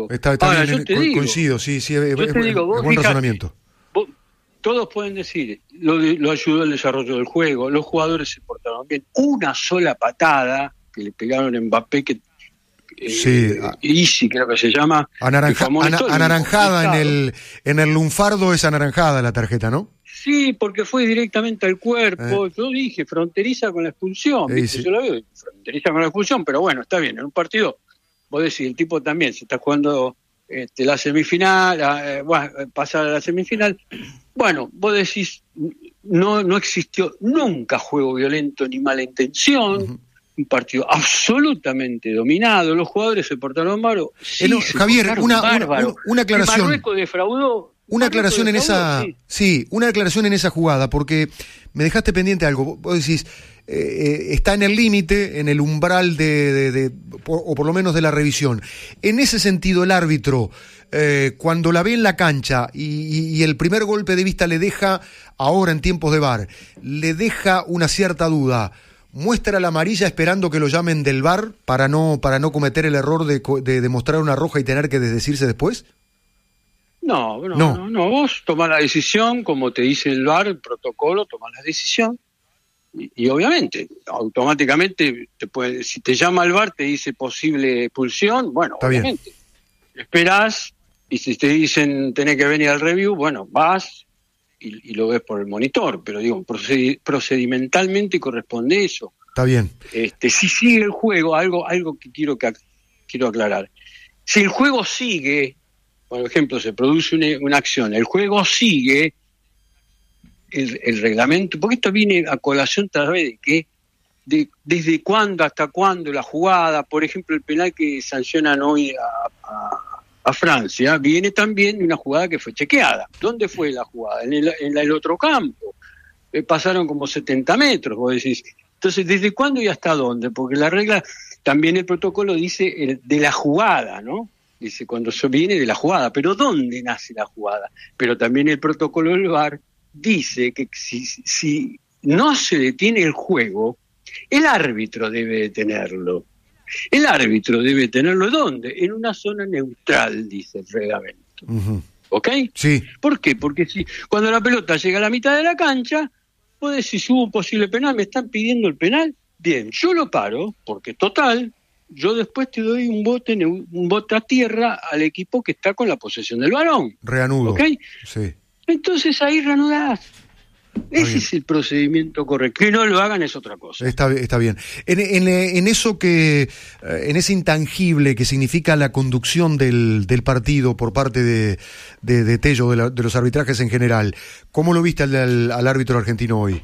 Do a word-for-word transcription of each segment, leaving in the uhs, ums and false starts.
Está, está Ahora, bien, yo te co- digo, coincido, sí, sí, es, yo es- te digo, es vos buen fijate, razonamiento. vos- todos pueden decir, lo, de- lo ayudó el desarrollo del juego, los jugadores se portaron bien. Una sola patada que le pegaron a Mbappé, que eh, Sí, a- Easy creo que se llama, que Anaranja- fue amonestado, ana- y anaranjada en amonestado. el en el lunfardo es anaranjada la tarjeta, ¿no? Sí, porque fue directamente al cuerpo. Eh. Yo dije, fronteriza con la expulsión. Eh, ¿viste? sí. Yo lo veo, fronteriza con la expulsión, pero bueno, está bien. En un partido, vos decís, el tipo también se está jugando este, la semifinal, eh, bueno, pasar a la semifinal. Bueno, vos decís, no, no existió nunca juego violento ni mala intención. Uh-huh. Un partido absolutamente dominado. Los jugadores se portaron bárbaros. Sí, eh, no, se Javier, portaron una, bárbaros. una, una aclaración. Y Marruecos defraudó. Una aclaración en esa, sí. sí, una aclaración en esa jugada, porque me dejaste pendiente algo. Vos decís, eh, está en el límite, en el umbral de, de, de por, o por lo menos de la revisión. En ese sentido, el árbitro, eh, cuando la ve en la cancha y, y, y el primer golpe de vista le deja, ahora en tiempos de V A R, le deja una cierta duda. ¿Muestra la amarilla esperando que lo llamen del V A R para no, para no cometer el error de, de, de mostrar una roja y tener que desdecirse después? No, no, no, no, no, vos tomás la decisión, como te dice el V A R, el protocolo, tomás la decisión, y, y obviamente, automáticamente, te puede, si te llama el V A R, te dice posible expulsión, bueno, Está obviamente, bien. Esperás, y si te dicen tenés que venir al review, bueno, vas y, y lo ves por el monitor, pero digo, proced, procedimentalmente corresponde eso. Está bien. Este, si sigue el juego, algo, algo que quiero que quiero aclarar, si el juego sigue, por ejemplo, se produce una, una acción, el juego sigue, el, el reglamento, porque esto viene a colación tal vez de que, de, desde cuándo hasta cuándo la jugada, por ejemplo, el penal que sancionan hoy a, a, a Francia, viene también de una jugada que fue chequeada. ¿Dónde fue la jugada? En el, en el otro campo. Eh, pasaron como setenta metros, vos decís. Entonces, ¿desde cuándo y hasta dónde? Porque la regla, también el protocolo dice el, de la jugada, ¿no? Dice, cuando eso viene de la jugada, pero ¿dónde nace la jugada? Pero también el protocolo del V A R dice que si, si no se detiene el juego, el árbitro debe detenerlo. El árbitro debe detenerlo ¿dónde? En una zona neutral, dice el reglamento. Uh-huh. ¿Ok? Sí. ¿Por qué? Porque si cuando la pelota llega a la mitad de la cancha, vos decís, hubo un posible penal, me están pidiendo el penal, bien, yo lo paro, porque total, yo después te doy un bote un bote a tierra al equipo que está con la posesión del balón. Reanudo. ¿Ok? Sí. Entonces ahí reanudás. Ese es el procedimiento correcto. Que no lo hagan es otra cosa. Está, está bien. En, en, en eso que, en ese intangible que significa la conducción del, del partido por parte de, de, de Tello, de, la, de los arbitrajes en general, ¿cómo lo viste al, al, al árbitro argentino hoy?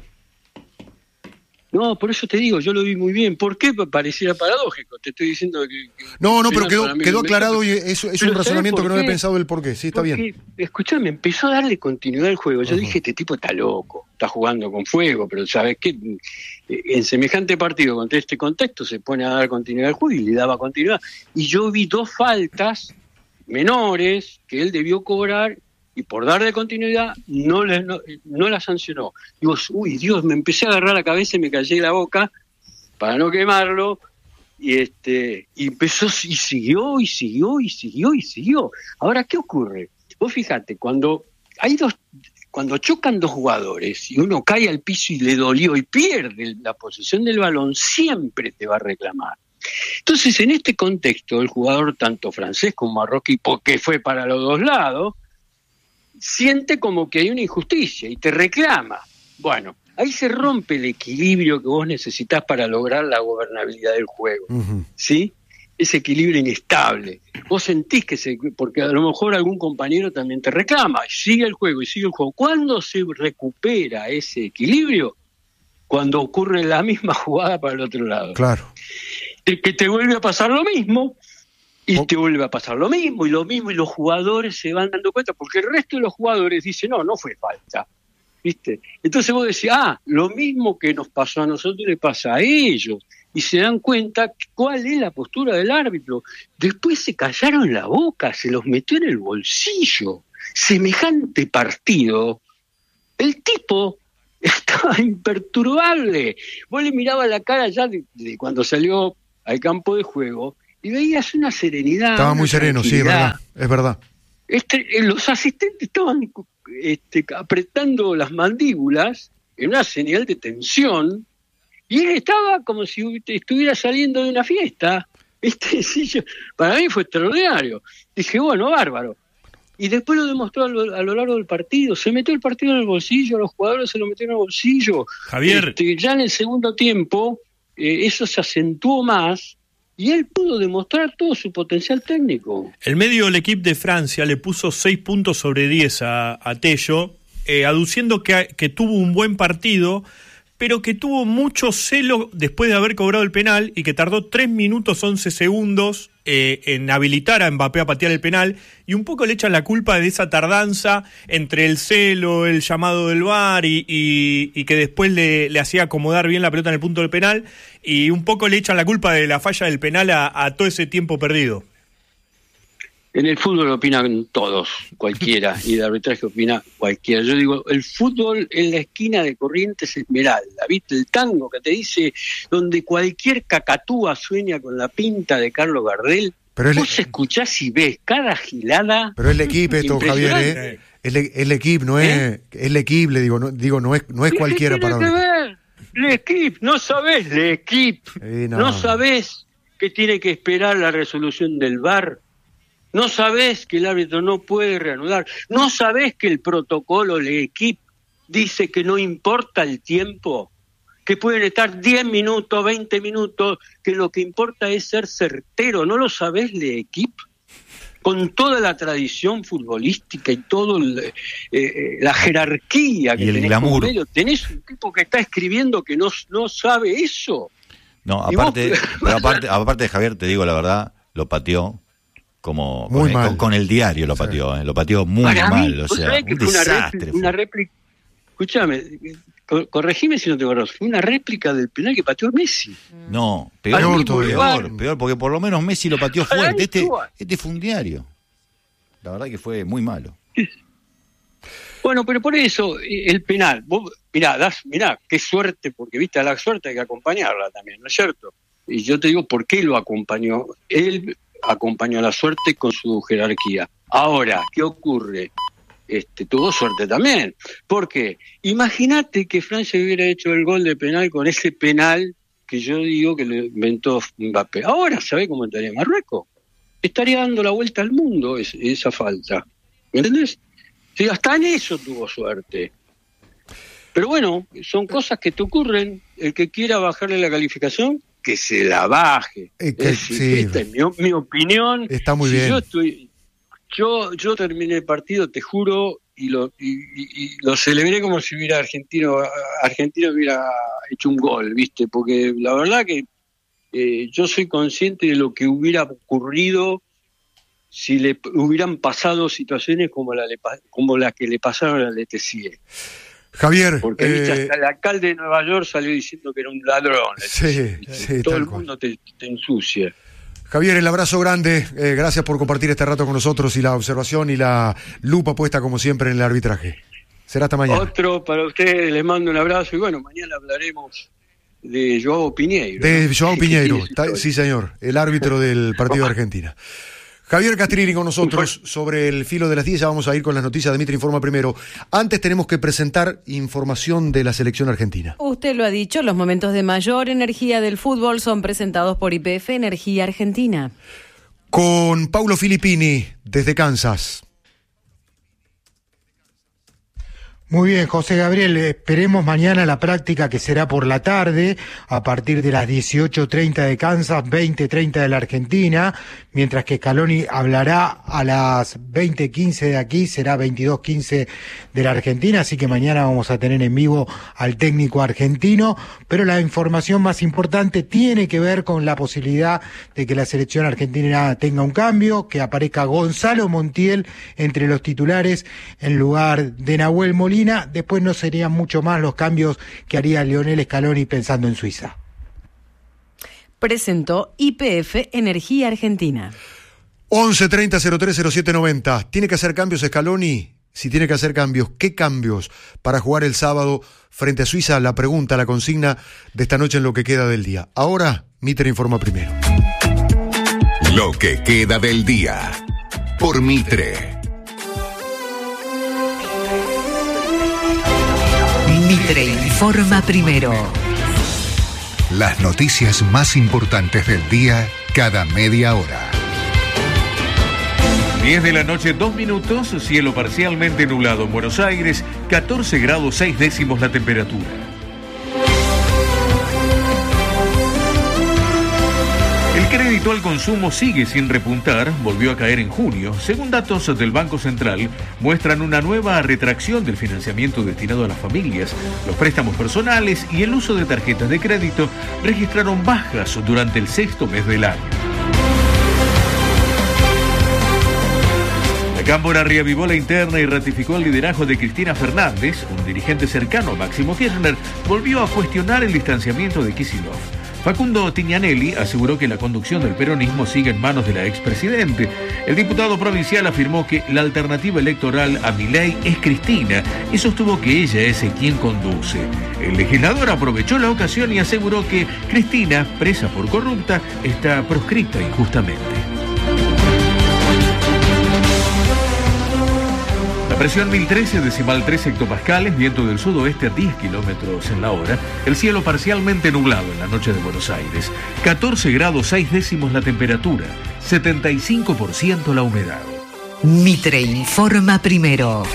No, por eso te digo, yo lo vi muy bien. ¿Por qué pareciera paradójico? Te estoy diciendo que... que no, no, pero quedó, quedó aclarado y es, es un razonamiento que no había pensado el por qué. Sí, está Porque, bien. Escuchame, empezó a darle continuidad al juego. Yo uh-huh. dije, este tipo está loco, está jugando con fuego, pero ¿sabes qué? En semejante partido, contra este contexto, se pone a dar continuidad al juego y le daba continuidad. Y yo vi dos faltas menores que él debió cobrar y por darle continuidad no, le, no, no la sancionó. Digo, uy, Dios, me empecé a agarrar la cabeza y me callé la boca para no quemarlo, y este y empezó, y siguió, y siguió, y siguió, y siguió. Ahora, ¿qué ocurre? Vos fíjate, cuando hay dos, cuando chocan dos jugadores y uno cae al piso y le dolió y pierde la posesión del balón, siempre te va a reclamar. Entonces, en este contexto, el jugador, tanto francés como marroquí, porque fue para los dos lados, siente como que hay una injusticia y te reclama. Bueno, ahí se rompe el equilibrio que vos necesitas para lograr la gobernabilidad del juego, uh-huh. ¿sí? Ese equilibrio inestable. Vos sentís que se... porque a lo mejor algún compañero también te reclama, sigue el juego y sigue el juego. ¿Cuándo se recupera ese equilibrio? Cuando ocurre la misma jugada para el otro lado. Claro. Que te vuelve a pasar lo mismo, y te vuelve a pasar lo mismo, y lo mismo, y los jugadores se van dando cuenta, porque el resto de los jugadores dicen, no, no fue falta, ¿viste? Entonces vos decís, ah, lo mismo que nos pasó a nosotros le pasa a ellos, y se dan cuenta cuál es la postura del árbitro. Después se callaron la boca, se los metió en el bolsillo. Semejante partido, el tipo estaba imperturbable. Vos le mirabas la cara ya de, de cuando salió al campo de juego, y veías una serenidad. Estaba una muy sereno, sí, es verdad, es verdad. Este, los asistentes estaban este, apretando las mandíbulas en una señal de tensión, y él estaba como si estuviera saliendo de una fiesta. Este, sí, yo, para mí fue extraordinario. Dije, bueno, bárbaro. Y después lo demostró a lo, a lo largo del partido. Se metió el partido en el bolsillo, los jugadores se lo metieron en el bolsillo. Javier. Este, ya en el segundo tiempo, eh, eso se acentuó más, y él pudo demostrar todo su potencial técnico. El medio del equipo de Francia le puso seis puntos sobre diez a, a Tello, eh, aduciendo que, que tuvo un buen partido, pero que tuvo mucho celo después de haber cobrado el penal y que tardó tres minutos once segundos eh, en habilitar a Mbappé a patear el penal, y un poco le echan la culpa de esa tardanza entre el celo, el llamado del V A R y, y, y que después le, le hacía acomodar bien la pelota en el punto del penal, y un poco le echan la culpa de la falla del penal a, a todo ese tiempo perdido. En el fútbol opinan todos, cualquiera, y de arbitraje opina cualquiera. Yo digo, el fútbol en la esquina de Corrientes Esmeralda, ¿viste? El tango que te dice, donde cualquier cacatúa sueña con la pinta de Carlos Gardel. Pero vos el... escuchás y ves cada gilada. Pero es el equipo esto, Javier, ¿eh? Es el, el equipo, no es, ¿Eh? es el equipo, le digo, no, digo, no es, no es cualquiera para ver. El equipo, no sabés, el equipo, eh, no. no sabés que tiene que esperar la resolución del V A R. No sabés que el árbitro no puede reanudar. No sabés que el protocolo, el equipo, dice que no importa el tiempo, que pueden estar diez minutos, veinte minutos, que lo que importa es ser certero. ¿No lo sabés, el equipo? Con toda la tradición futbolística y toda eh, eh, la jerarquía que y el tenés glamour. Con medio, tenés un tipo que está escribiendo que no, no sabe eso. No, aparte, vos... pero aparte, aparte de Javier, te digo la verdad, lo pateó. Como con el, con, con el diario lo pateó, sí. eh, lo pateó muy Para mal, mí, o sea, un desastre. Una réplica, escúchame, co- corregime si no te acuerdas, fue una réplica del penal que pateó Messi. No, peor, peor, peor, peor, porque por lo menos Messi lo pateó fuerte, este, este fue un diario. La verdad que fue muy malo. Bueno, pero por eso, el penal, vos, mirá, das, mirá, qué suerte, porque viste, a la suerte hay que acompañarla también, ¿no es cierto? Y yo te digo, ¿por qué lo acompañó? Él acompañó a la suerte con su jerarquía. Ahora, ¿qué ocurre? Este, tuvo suerte también. ¿Por qué? Imagínate que Francia hubiera hecho el gol de penal con ese penal que yo digo que lo inventó Mbappé. Ahora, ¿sabe cómo estaría Marruecos? Estaría dando la vuelta al mundo es, esa falta. ¿Me entendés? Sí, hasta en eso tuvo suerte. Pero bueno, son cosas que te ocurren. El que quiera bajarle la calificación, que se la baje. Eh, que, es, sí. Esta es mi, mi opinión. Está muy si bien. Yo, estoy, yo yo terminé el partido, te juro, y lo y, y, y lo celebré como si hubiera argentino argentino hubiera hecho un gol, ¿viste? Porque la verdad que eh, yo soy consciente de lo que hubiera ocurrido si le hubieran pasado situaciones como la como las que le pasaron a Letessier. Javier, porque eh, hasta el alcalde de Nueva York salió diciendo que era un ladrón. Sí, sí, todo el cual. mundo te, te ensucia. Javier, el abrazo grande, eh, gracias por compartir este rato con nosotros y la observación y la lupa puesta como siempre en el arbitraje. Será hasta mañana. Otro para ustedes, les mando un abrazo y bueno, mañana hablaremos de Joao Piñeiro. De ¿no? Joao Piñeiro, sí señor, el árbitro del partido de Argentina. Javier Castrilli con nosotros sobre el filo de las diez. Ya vamos a ir con las noticias de Mitre Informa primero. Antes tenemos que presentar información de la selección argentina. Usted lo ha dicho, los momentos de mayor energía del fútbol son presentados por Y P F Energía Argentina. Con Paulo Filippini desde Kansas. Muy bien, José Gabriel, esperemos mañana la práctica que será por la tarde, a partir de las dieciocho treinta de Kansas, veinte treinta de la Argentina, mientras que Scaloni hablará a las veinte quince de aquí, será veintidós quince de la Argentina, así que mañana vamos a tener en vivo al técnico argentino, pero la información más importante tiene que ver con la posibilidad de que la selección argentina tenga un cambio, que aparezca Gonzalo Montiel entre los titulares en lugar de Nahuel Molina. Después no serían mucho más los cambios que haría Lionel Scaloni pensando en Suiza. Presentó Y P F Energía Argentina. once treinta cero tres cero siete noventa. ¿Tiene que hacer cambios Scaloni? Si tiene que hacer cambios, ¿qué cambios para jugar el sábado frente a Suiza? La pregunta, la consigna de esta noche en lo que queda del día. Ahora, Mitre Informa primero. Lo que queda del día. Por Mitre. Mitre informa primero. Las noticias más importantes del día cada media hora. diez de la noche, dos minutos, cielo parcialmente nublado en Buenos Aires, catorce grados seis décimos la temperatura. El crédito al consumo sigue sin repuntar, volvió a caer en junio. Según datos del Banco Central, muestran una nueva retracción del financiamiento destinado a las familias. Los préstamos personales y el uso de tarjetas de crédito registraron bajas durante el sexto mes del año. La Cámpora reavivó la interna y ratificó el liderazgo de Cristina Fernández. Un dirigente cercano a Máximo Kirchner volvió a cuestionar el distanciamiento de Kicillof. Facundo Tignanelli aseguró que la conducción del peronismo sigue en manos de la expresidente. El diputado provincial afirmó que la alternativa electoral a Milei es Cristina y sostuvo que ella es quien conduce. El legislador aprovechó la ocasión y aseguró que Cristina, presa por corrupta, está proscripta injustamente. La presión mil trece decimal tres hectopascales, viento del sudoeste a diez kilómetros en la hora, el cielo parcialmente nublado en la noche de Buenos Aires, catorce grados seis décimos la temperatura, setenta y cinco por ciento la humedad. Mitre informa primero.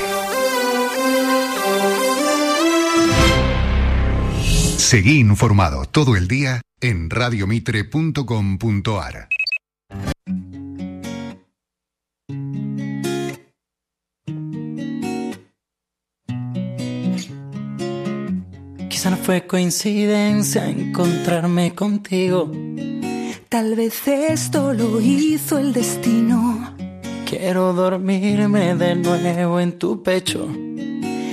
Seguí informado todo el día en radiomitre punto com punto ar. Quizá no fue coincidencia encontrarme contigo. Tal vez esto lo hizo el destino. Quiero dormirme de nuevo en tu pecho